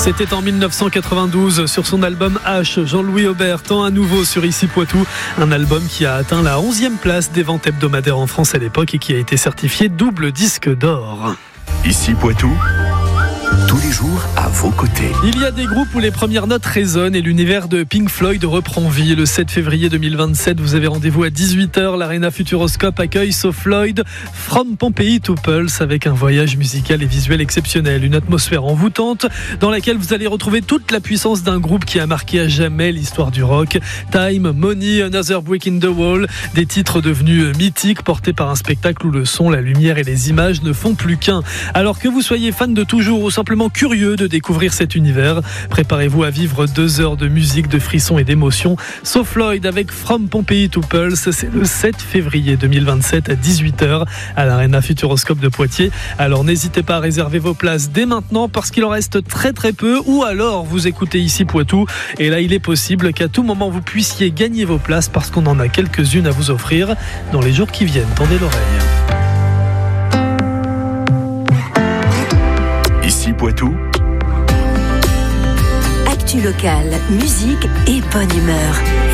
C'était en 1992 sur son album H. Jean-Louis Aubert tend à nouveau sur Ici Poitou, un album qui a atteint la 11e place des ventes hebdomadaires en France à l'époque et qui a été certifié double disque d'or. Ici Poitou, tous les jours à vos côtés. Il y a des groupes où les premières notes résonnent et l'univers de Pink Floyd reprend vie. Le 7 février 2027, vous avez rendez-vous à 18h. L'Arena Futuroscope accueille So Floyd, From Pompeii to Pulse, avec un voyage musical et visuel exceptionnel. Une atmosphère envoûtante dans laquelle vous allez retrouver toute la puissance d'un groupe qui a marqué à jamais l'histoire du rock. Time, Money, Another Brick in the Wall, des titres devenus mythiques portés par un spectacle où le son, la lumière et les images ne font plus qu'un. Alors que vous soyez fan de toujours ou simplement curieux de découvrir cet univers, préparez-vous à vivre 2 heures de musique, de frissons et d'émotions. So Floyd avec From Pompeii to Pulse, c'est le 7 février 2027 à 18h à l'Arena Futuroscope de Poitiers. Alors n'hésitez pas à réserver vos places dès maintenant parce qu'il en reste très très peu, ou alors vous écoutez Ici Poitou et là il est possible qu'à tout moment vous puissiez gagner vos places parce qu'on en a quelques-unes à vous offrir dans les jours qui viennent. Tendez l'oreille. Ici Poitou, actu locale, musique et bonne humeur.